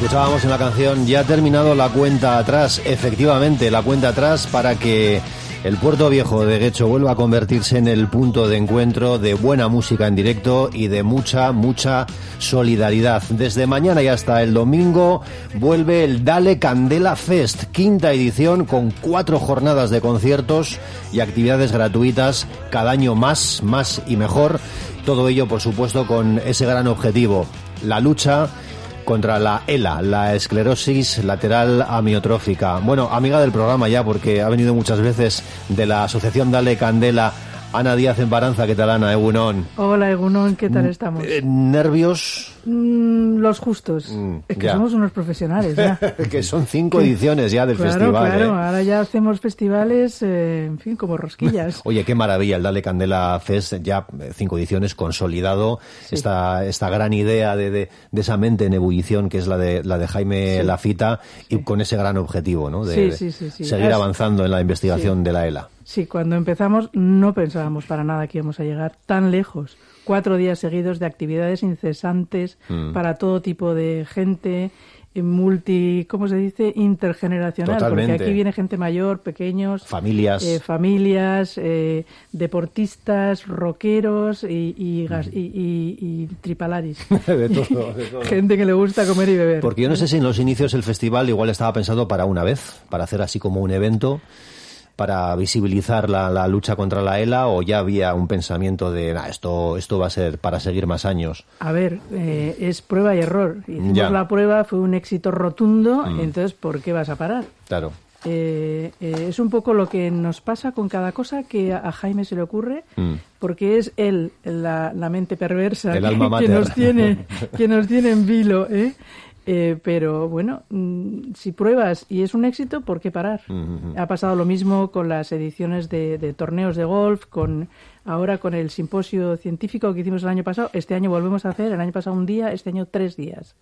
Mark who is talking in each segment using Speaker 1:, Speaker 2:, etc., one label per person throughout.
Speaker 1: Escuchábamos en la canción, ya ha terminado la cuenta atrás, efectivamente, la cuenta atrás para que el Puerto Viejo de Guecho vuelva a convertirse en el punto de encuentro de buena música en directo y de mucha solidaridad. Desde mañana y hasta el domingo vuelve el Dale Candela Fest, quinta edición con 4 jornadas de conciertos y actividades gratuitas, cada año más y mejor. Todo ello, por supuesto, con ese gran objetivo, la lucha contra la ELA, la esclerosis lateral amiotrófica. Bueno, amiga del programa ya, porque ha venido muchas veces de la asociación Dale Candela, Ana Díaz en Baranza. ¿Qué tal, Ana? Egunon.
Speaker 2: Hola, Egunon, ¿qué tal estamos?
Speaker 1: ¿Nervios?
Speaker 2: Los justos. Es que somos unos profesionales ya.
Speaker 1: Que son 5 ediciones ya del festival.
Speaker 2: Claro, ahora ya hacemos festivales, en fin, como rosquillas.
Speaker 1: Oye, qué maravilla el Dale Candela Fest, ya 5 ediciones, consolidado, sí. esta gran idea de esa mente en ebullición que es la de Jaime Lafita, y con ese gran objetivo, ¿no? De seguir avanzando en la investigación de la ELA.
Speaker 2: Sí, cuando empezamos no pensábamos para nada que íbamos a llegar tan lejos. 4 días seguidos de actividades incesantes para todo tipo de gente, ¿cómo se dice? Intergeneracional.
Speaker 1: Totalmente.
Speaker 2: Porque aquí viene gente mayor, pequeños,
Speaker 1: familias,
Speaker 2: deportistas, rockeros y tripalaris.
Speaker 1: de todo.
Speaker 2: Gente que le gusta comer y beber.
Speaker 1: Porque yo no sé si en los inicios el festival igual estaba pensado para una vez, para hacer así como un evento, para visibilizar la lucha contra la ELA, o ya había un pensamiento de esto va a ser para seguir más años.
Speaker 2: A ver, es prueba y error. Hicimos la prueba, fue un éxito rotundo, entonces ¿por qué vas a parar?
Speaker 1: Claro.
Speaker 2: Es un poco lo que nos pasa con cada cosa que a Jaime se le ocurre, porque es él, la mente perversa,
Speaker 1: el alma mater.
Speaker 2: que nos tiene en vilo, pero bueno, si pruebas y es un éxito, ¿por qué parar? Ha pasado lo mismo con las ediciones de torneos de golf, ahora con el simposio científico que hicimos el año pasado. Este año volvemos a hacer, el año pasado un día, este año 3 días.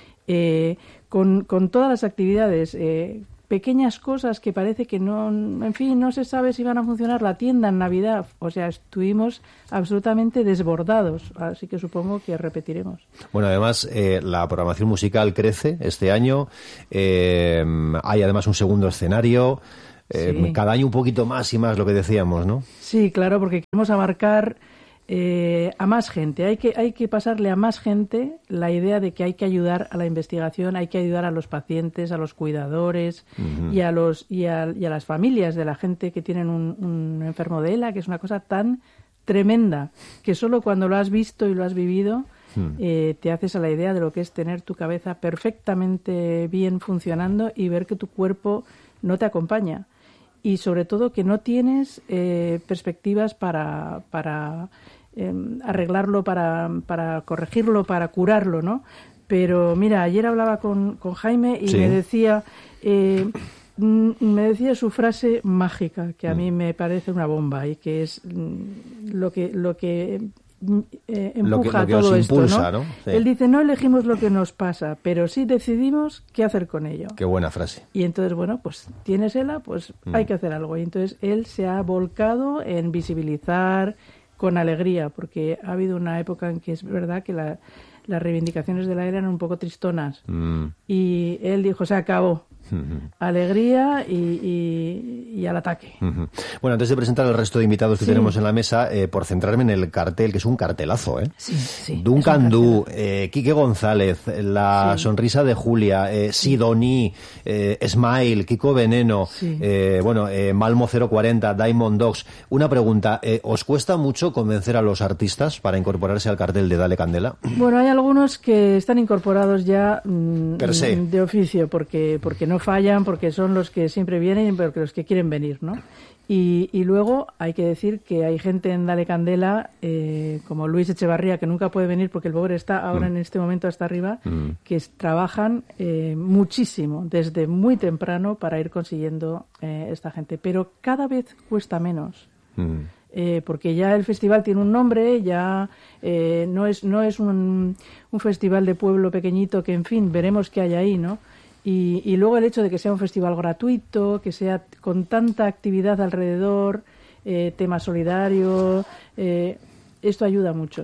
Speaker 2: Con todas las actividades, pequeñas cosas que parece que no se sabe si van a funcionar. La tienda en Navidad, o sea, estuvimos absolutamente desbordados, así que supongo que repetiremos.
Speaker 1: Bueno, además la programación musical crece este año, hay además un segundo escenario, cada año un poquito más y más, lo que decíamos, ¿no?
Speaker 2: Sí, claro, porque queremos abarcar a más gente. Hay que pasarle a más gente la idea de que hay que ayudar a la investigación, hay que ayudar a los pacientes, a los cuidadores y a las familias de la gente que tienen un enfermo de ELA, que es una cosa tan tremenda que solo cuando lo has visto y lo has vivido te haces a la idea de lo que es tener tu cabeza perfectamente bien funcionando y ver que tu cuerpo no te acompaña. Y sobre todo que no tienes perspectivas para arreglarlo, para corregirlo, para curarlo, ¿no? Pero mira, ayer hablaba con Jaime y me decía su frase mágica, que a mí me parece una bomba y que es lo que empuja todo esto,
Speaker 1: impulsa, ¿no? Sí.
Speaker 2: Él dice, no elegimos lo que nos pasa, pero sí decidimos qué hacer con ello.
Speaker 1: Qué buena frase.
Speaker 2: Y entonces, bueno, pues tienes ELA, pues hay que hacer algo. Y entonces él se ha volcado en visibilizar con alegría, porque ha habido una época en que es verdad que las reivindicaciones de la ELA eran un poco tristonas. Y él dijo, se acabó. Alegría y al ataque.
Speaker 1: Bueno, antes de presentar el resto de invitados que tenemos en la mesa, por centrarme en el cartel, que es un cartelazo,
Speaker 2: Sí.
Speaker 1: Duncan Du, Quique González, La Sonrisa de Julia, Sidoní, Smile, Kiko Veneno, Malmo 040, Diamond Dogs. Una pregunta, ¿os cuesta mucho convencer a los artistas para incorporarse al cartel de Dale Candela?
Speaker 2: Bueno, hay algunos que están incorporados ya
Speaker 1: per se,
Speaker 2: de oficio, porque no fallan, porque son los que siempre vienen, porque los que quieren venir, ¿no? Y luego hay que decir que hay gente en Dale Candela, como Luis Echevarría, que nunca puede venir porque el pobre está ahora en este momento hasta arriba, que trabajan muchísimo, desde muy temprano, para ir consiguiendo esta gente. Pero cada vez cuesta menos. Porque ya el festival tiene un nombre, ya no es un festival de pueblo pequeñito que, en fin, veremos qué hay ahí, ¿no? Y luego el hecho de que sea un festival gratuito, que sea con tanta actividad alrededor, tema solidario, esto ayuda mucho.
Speaker 1: Claro.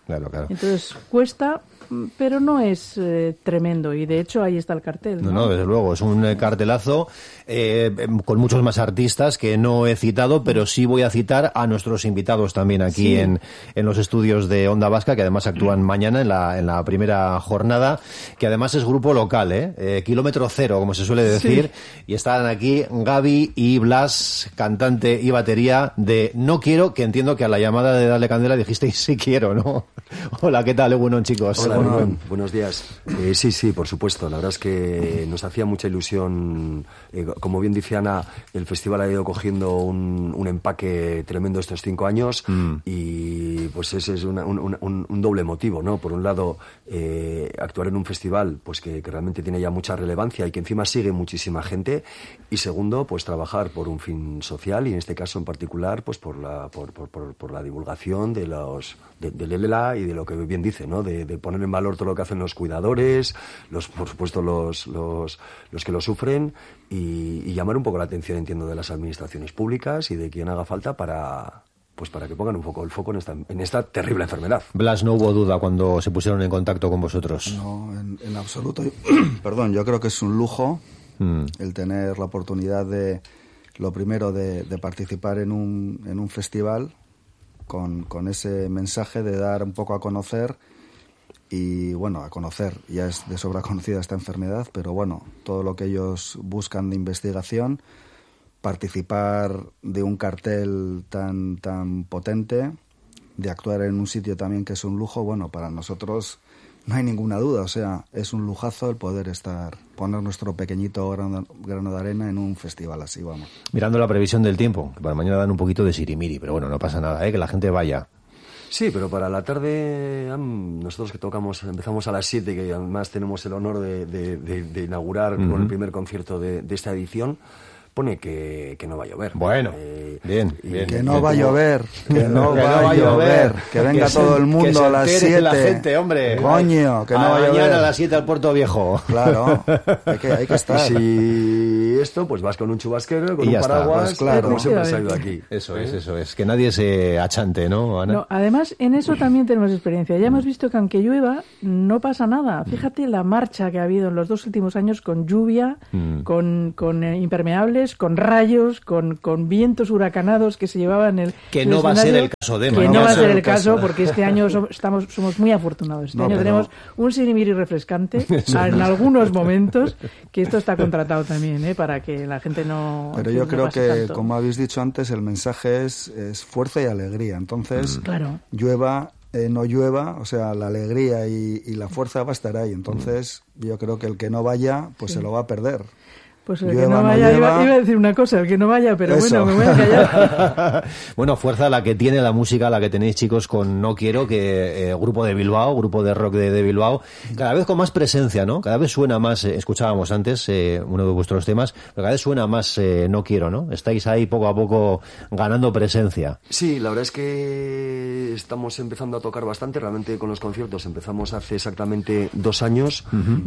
Speaker 1: Claro.
Speaker 2: Entonces cuesta, pero no es tremendo, y de hecho ahí está el cartel.
Speaker 1: No, desde luego, es un cartelazo con muchos más artistas que no he citado, pero sí voy a citar a nuestros invitados también aquí en los estudios de Onda Vasca, que además actúan mañana en la primera jornada, que además es grupo local, kilómetro cero, como se suele decir, y están aquí Gaby y Blas, cantante y batería de No Quiero, que entiendo que a la llamada de Dale Candela dijisteis sí quiero, ¿no? Hola, ¿qué tal? Bueno, chicos.
Speaker 3: Hola, buenos días. Sí, por supuesto. La verdad es que nos hacía mucha ilusión. Como bien dice Ana, el festival ha ido cogiendo un empaque tremendo estos 5 años y pues ese es un doble motivo, ¿no? Por un lado, actuar en un festival pues que realmente tiene ya mucha relevancia y que encima sigue muchísima gente, y segundo, pues trabajar por un fin social, y en este caso en particular pues por la divulgación del ELA y de lo que bien dice, ¿no? De poner en valor todo lo que hacen los cuidadores, por supuesto los que lo sufren, y llamar un poco la atención, entiendo, de las administraciones públicas y de quien haga falta para que pongan un poco el foco en esta terrible enfermedad.
Speaker 1: Blas, no hubo duda cuando se pusieron en contacto con vosotros.
Speaker 4: No, en absoluto. Perdón, yo creo que es un lujo el tener la oportunidad lo primero de participar en un festival con ese mensaje de dar un poco a conocer. Y bueno, a conocer, ya es de sobra conocida esta enfermedad, pero bueno, todo lo que ellos buscan de investigación, participar de un cartel tan potente, de actuar en un sitio también que es un lujo, bueno, para nosotros no hay ninguna duda, o sea, es un lujazo el poder poner nuestro pequeñito grano de arena en un festival así, vamos.
Speaker 1: Mirando la previsión del tiempo, que para mañana dan un poquito de sirimiri, pero bueno, no pasa nada, que la gente vaya.
Speaker 3: Sí, pero para la tarde, nosotros que empezamos a las 7, que además tenemos el honor de inaugurar con el primer concierto de esta edición, pone que no va a llover.
Speaker 1: Bueno, bien.
Speaker 4: Que no va a llover, que no va a llover, que venga todo el mundo a las 7.
Speaker 1: la gente, hombre.
Speaker 4: Coño, que no va a llover.
Speaker 1: Mañana a las 7 al Puerto Viejo.
Speaker 4: Claro, hay que estar.
Speaker 3: Y esto, pues vas con un chubasquero, con un paraguas,
Speaker 4: pues claro.
Speaker 3: Como siempre has ido aquí.
Speaker 1: Eso es. Que nadie se achante, ¿no, Ana?
Speaker 2: No, además, en eso también tenemos experiencia. Ya hemos visto que aunque llueva, no pasa nada. Fíjate la marcha que ha habido en los 2 últimos años con lluvia, con impermeables, con rayos, con vientos huracanados que se llevaban
Speaker 1: que no va a ser el caso de
Speaker 2: mañana. Que no va a ser el caso, porque este año somos muy afortunados. Este año tenemos un sirimiri refrescante en algunos momentos, que esto está contratado también, para que la gente no.
Speaker 4: Pero yo creo que, tanto. Como habéis dicho antes, el mensaje es fuerza y alegría. Entonces, llueva, no llueva, o sea, la alegría y la fuerza va a estar ahí. Entonces, yo creo que el que no vaya, pues se lo va a perder.
Speaker 2: Pues el que no vaya, iba a decir una cosa, el que no vaya, pero eso. Bueno, me voy a callar.
Speaker 1: Bueno, fuerza la que tiene la música, la que tenéis, chicos, con No Quiero, que grupo de Bilbao, grupo de rock de Bilbao, cada vez con más presencia, ¿no? Cada vez suena más, escuchábamos antes uno de vuestros temas, pero cada vez suena más No Quiero, ¿no? Estáis ahí poco a poco ganando presencia.
Speaker 3: Sí, la verdad es que estamos empezando a tocar bastante, realmente con los conciertos empezamos hace exactamente 2 años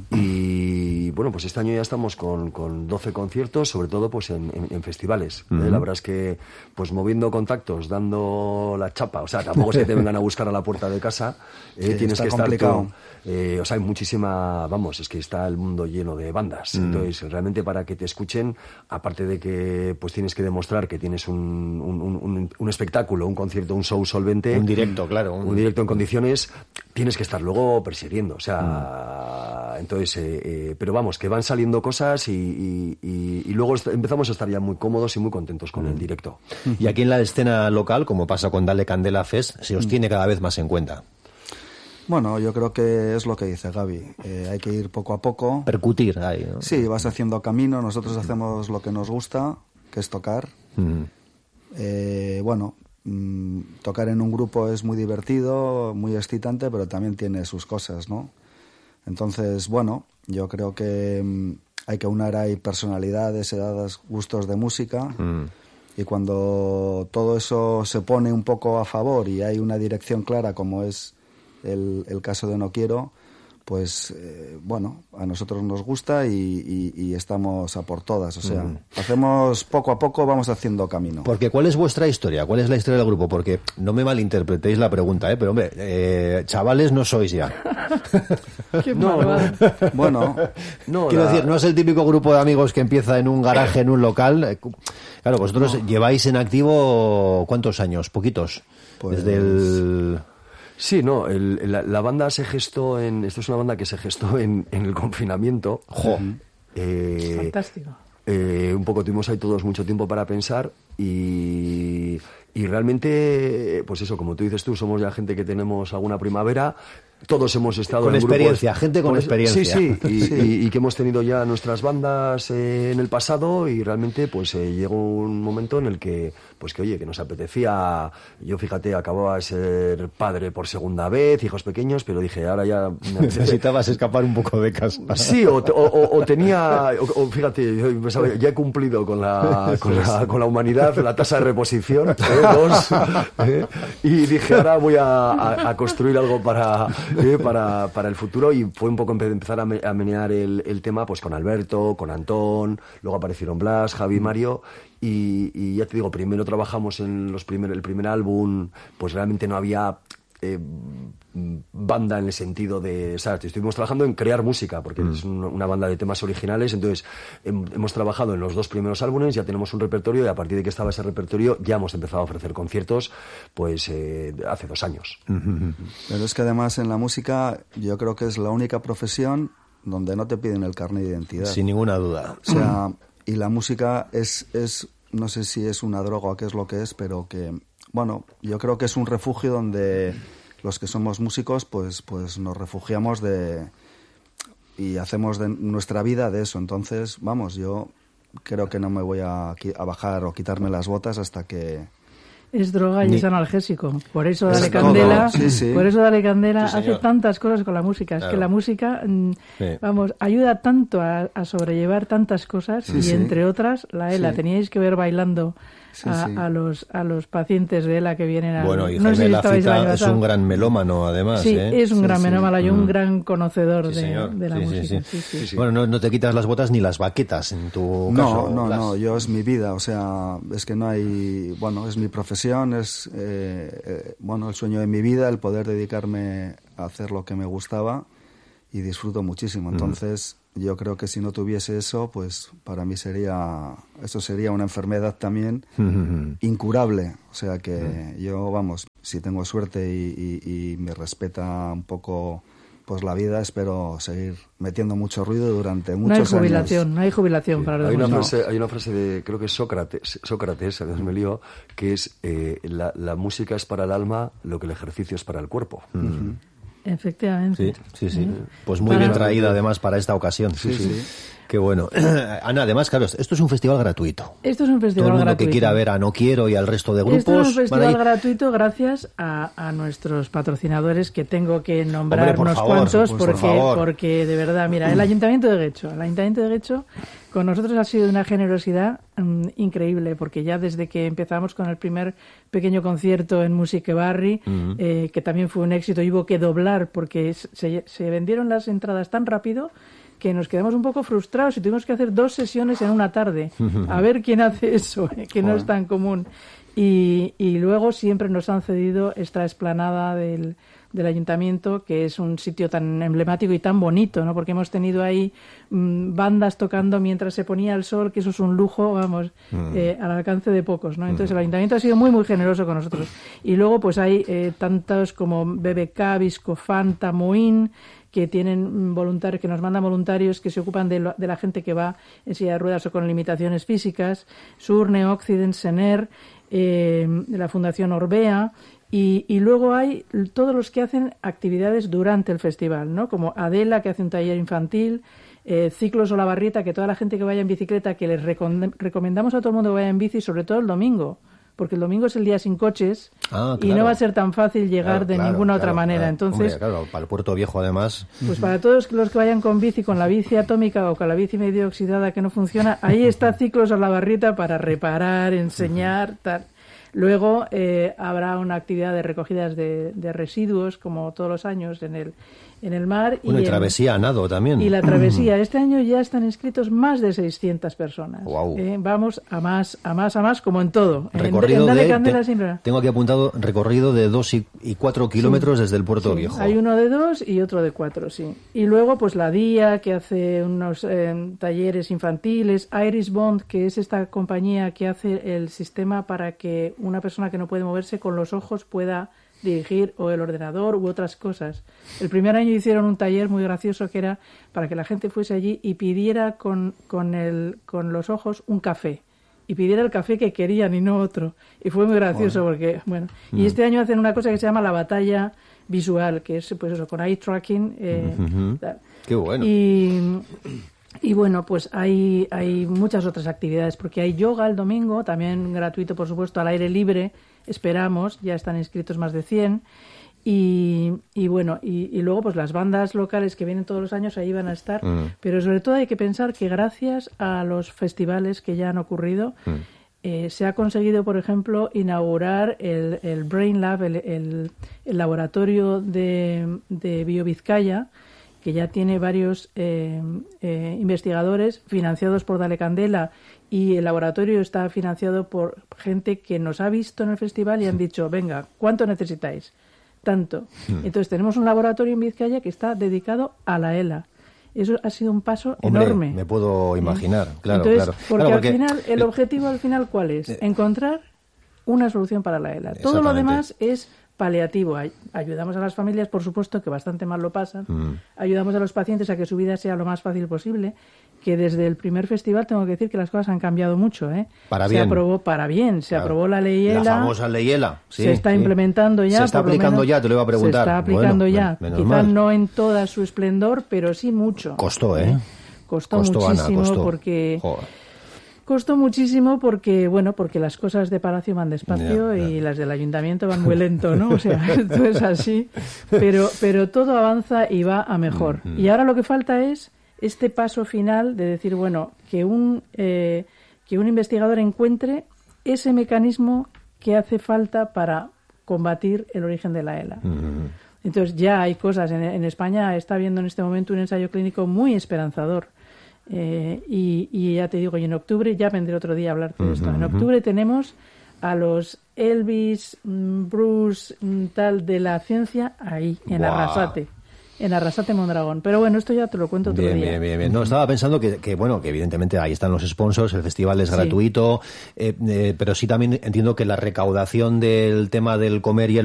Speaker 3: y bueno, pues este año ya estamos con 12 conciertos, sobre todo pues en festivales. La verdad es que pues moviendo contactos, dando la chapa, o sea, tampoco es que te vengan a buscar a la puerta de casa, tienes que estar tú, o sea, hay muchísima, es que está el mundo lleno de bandas, entonces realmente para que te escuchen, aparte de que pues tienes que demostrar que tienes un espectáculo, un concierto, un show solvente,
Speaker 1: un directo, claro,
Speaker 3: un directo en condiciones, tienes que estar luego persiguiendo, o sea, entonces, pero que van saliendo cosas y luego empezamos a estar ya muy cómodos y muy contentos con el directo.
Speaker 1: Y aquí en la escena local, como pasa con Dale Candela Fest, se os tiene cada vez más en cuenta.
Speaker 4: Bueno, yo creo que es lo que dice Gaby. Hay que ir poco a poco.
Speaker 1: Percutir ahí, ¿no?
Speaker 4: Sí, vas haciendo camino. Nosotros hacemos lo que nos gusta, que es tocar. Tocar en un grupo es muy divertido, muy excitante, pero también tiene sus cosas, ¿no? Entonces, yo creo que hay que unir ahí personalidades, edades, gustos de música. Y cuando todo eso se pone un poco a favor y hay una dirección clara, como es el caso de No Quiero, pues bueno, a nosotros nos gusta y estamos a por todas. O sea, hacemos poco a poco, vamos haciendo camino.
Speaker 1: Porque ¿cuál es vuestra historia? ¿Cuál es la historia del grupo? Porque no me malinterpretéis la pregunta, pero hombre, chavales no sois ya.
Speaker 4: No, bueno,
Speaker 1: no, quiero decir, no es el típico grupo de amigos que empieza en un garaje, en un local. Claro, vosotros lleváis en activo ¿cuántos años? Poquitos.
Speaker 4: Pues...
Speaker 1: Desde el...
Speaker 3: Sí, no, la banda se gestó esto es una banda que se gestó en el confinamiento.
Speaker 1: ¡Jo!
Speaker 2: Fantástico.
Speaker 3: Un poco tuvimos ahí todos mucho tiempo para pensar y realmente, pues eso, como tú dices tú, somos ya gente que tenemos alguna primavera. Todos hemos estado
Speaker 1: con
Speaker 3: en
Speaker 1: experiencia,
Speaker 3: grupos,
Speaker 1: gente con experiencia.
Speaker 3: Sí, y que hemos tenido ya nuestras bandas en el pasado y realmente pues llegó un momento en el que, pues que oye, que nos apetecía. Yo fíjate, acababa de ser padre por segunda vez, hijos pequeños, pero dije, ahora ya...
Speaker 1: Necesitabas escapar un poco de casa.
Speaker 3: Sí, o tenía, o fíjate, yo pensaba, ya he cumplido con la humanidad, la tasa de reposición, 2, y dije, ahora voy a construir algo para el futuro, y fue un poco empezar a menear el tema pues con Alberto, con Antón, luego aparecieron Blas, Javi, Mario, y ya te digo, primero trabajamos en el primer álbum, pues realmente no había banda en el sentido de, o sea, estuvimos trabajando en crear música porque es una banda de temas originales, entonces hemos trabajado en los 2 primeros álbumes, ya tenemos un repertorio y a partir de que estaba ese repertorio ya hemos empezado a ofrecer conciertos pues hace 2 años.
Speaker 4: Pero es que además en la música yo creo que es la única profesión donde no te piden el carnet de identidad.
Speaker 1: Sin ninguna duda.
Speaker 4: O sea, y la música es no sé si es una droga o qué es lo que es, pero que, bueno, yo creo que es un refugio donde los que somos músicos pues nos refugiamos y hacemos de nuestra vida de eso. Entonces, vamos, yo creo que no me voy a bajar o quitarme las botas hasta que...
Speaker 2: Es droga y es analgésico. Por eso Dale Candela, por eso Dale Candela hace tantas cosas con la música. Claro. Es que la música, vamos, ayuda tanto a sobrellevar tantas cosas y entre otras la ELA. Teníais que ver bailando a los pacientes de ELA que vienen a...
Speaker 1: Bueno, y Jaime Lacita es un gran melómano, además.
Speaker 2: Sí, es un gran melómano y un gran conocedor de la música.
Speaker 1: Sí. Bueno, no te quitas las botas ni las baquetas en tu caso.
Speaker 4: No, yo es mi vida, o sea, es que no hay... Bueno, es mi profesión, es el sueño de mi vida, el poder dedicarme a hacer lo que me gustaba y disfruto muchísimo. Entonces... Yo creo que si no tuviese eso, pues para mí sería una enfermedad también incurable. O sea que yo, vamos, si tengo suerte y me respeta un poco pues la vida, espero seguir metiendo mucho ruido durante muchos años.
Speaker 2: No hay jubilación para los
Speaker 3: demás. Hay una frase de, creo que es Sócrates, a veces me lío, que es la música es para el alma lo que el ejercicio es para el cuerpo.
Speaker 2: Efectivamente.
Speaker 1: Sí. Pues muy bien traída además para esta ocasión.
Speaker 4: Sí.
Speaker 1: Qué bueno. Ana, además, claro, esto es un festival gratuito.
Speaker 2: Esto es un festival gratuito.
Speaker 1: Todo el mundo que quiera ver a No Quiero y al resto de grupos...
Speaker 2: Esto es un festival gratuito gracias a nuestros patrocinadores, que tengo que nombrar unos cuantos porque de verdad, mira, el Ayuntamiento de Guecho con nosotros ha sido de una generosidad increíble, porque ya desde que empezamos con el primer pequeño concierto en Musique Barri, que también fue un éxito, y hubo que doblar porque se vendieron las entradas tan rápido que nos quedamos un poco frustrados y tuvimos que hacer 2 sesiones en una tarde. A ver quién hace eso, que no es tan común. Y luego siempre nos han cedido esta explanada del Ayuntamiento, que es un sitio tan emblemático y tan bonito, ¿no? Porque hemos tenido ahí bandas tocando mientras se ponía el sol, que eso es un lujo, vamos, al alcance de pocos, ¿no? Entonces el Ayuntamiento ha sido muy, muy generoso con nosotros. Y luego pues hay tantos como BBK, Viscofanta, Moín, que tienen voluntarios, que nos mandan voluntarios que se ocupan de la gente que va en silla de ruedas o con limitaciones físicas, Surne, Occident, Sener, la Fundación Orbea, y luego hay todos los que hacen actividades durante el festival, ¿no? Como Adela, que hace un taller infantil, Ciclos Olavarrieta, que toda la gente que vaya en bicicleta, que les recomendamos a todo el mundo que vaya en bici, sobre todo el domingo, porque el domingo es el día sin coches y no va a ser tan fácil llegar de ninguna otra manera. Entonces,
Speaker 1: hombre, para el Puerto Viejo además.
Speaker 2: Pues para todos los que vayan con bici, con la bici atómica o con la bici medio oxidada que no funciona, ahí está Ciclos Olavarrieta para reparar, enseñar, tal. Luego habrá una actividad de recogidas de residuos, como todos los años, en en el mar.
Speaker 1: Bueno, y travesía a nado también.
Speaker 2: Y la travesía. Este año ya están inscritos más de 600 personas.
Speaker 1: Wow.
Speaker 2: Vamos a más, como en todo.
Speaker 1: Recorrido
Speaker 2: siempre.
Speaker 1: Tengo aquí apuntado recorrido de 2 y 4 kilómetros desde el Puerto Viejo.
Speaker 2: Hay uno de 2 y otro de 4, sí. Y luego, pues la DIA, que hace unos talleres infantiles, Iris Bond, que es esta compañía que hace el sistema para que una persona que no puede moverse con los ojos pueda dirigir o el ordenador u otras cosas. El primer año hicieron un taller muy gracioso que era para que la gente fuese allí y pidiera con los ojos un café. Y pidiera el café que querían y no otro. Y fue muy gracioso porque, bueno... Y este año hacen una cosa que se llama la batalla visual, que es, pues eso, con eye tracking.
Speaker 1: ¡Qué bueno!
Speaker 2: Y bueno, pues hay muchas otras actividades, porque hay yoga el domingo, también gratuito, por supuesto, al aire libre, esperamos, ya están inscritos más de 100, y bueno, y luego pues las bandas locales que vienen todos los años ahí van a estar, pero sobre todo hay que pensar que gracias a los festivales que ya han ocurrido, se ha conseguido, por ejemplo, inaugurar el Brain Lab, el laboratorio de BioVizcaya, que ya tiene varios investigadores financiados por Dale Candela, y el laboratorio está financiado por gente que nos ha visto en el festival y han dicho, venga, ¿cuánto necesitáis? Tanto. Entonces tenemos un laboratorio en Vizcaya que está dedicado a la ELA. Eso ha sido un paso enorme.
Speaker 1: Me puedo imaginar, claro.
Speaker 2: Entonces,
Speaker 1: claro.
Speaker 2: Porque al final, el objetivo al final, ¿cuál es? Encontrar una solución para la ELA. Todo lo demás es paliativo. Ayudamos a las familias, por supuesto, que bastante mal lo pasan. Ayudamos a los pacientes a que su vida sea lo más fácil posible. Que desde el primer festival tengo que decir que las cosas han cambiado mucho.
Speaker 1: Para bien.
Speaker 2: Se aprobó para bien. Se aprobó la ley ELA.
Speaker 1: La famosa ley ELA. Sí,
Speaker 2: se está implementando ya.
Speaker 1: Se está aplicando ya, te lo iba a preguntar.
Speaker 2: Se está aplicando ya.
Speaker 1: Menos
Speaker 2: Quizá
Speaker 1: mal.
Speaker 2: no en toda su esplendor, pero sí mucho.
Speaker 1: Costó,
Speaker 2: Costó muchísimo,
Speaker 1: Ana,
Speaker 2: porque...
Speaker 1: Joder.
Speaker 2: Costó muchísimo porque las cosas de Palacio van despacio y las del Ayuntamiento van muy lento, ¿no? O sea, esto es así. Pero todo avanza y va a mejor. Y ahora lo que falta es este paso final de decir, bueno, que un investigador encuentre ese mecanismo que hace falta para combatir el origen de la ELA. Entonces ya hay cosas. En España está habiendo en este momento un ensayo clínico muy esperanzador. Y ya te digo, y en octubre, ya vendré otro día a hablarte de esto. En octubre tenemos a los Elvis, Bruce, tal de la ciencia ahí, en Arrasate. En Arrasate Mondragón. Pero bueno, esto ya te lo cuento otro día.
Speaker 1: Bien. No, estaba pensando que evidentemente ahí están los sponsors, el festival es gratuito, pero sí también entiendo que la recaudación del tema del comer y el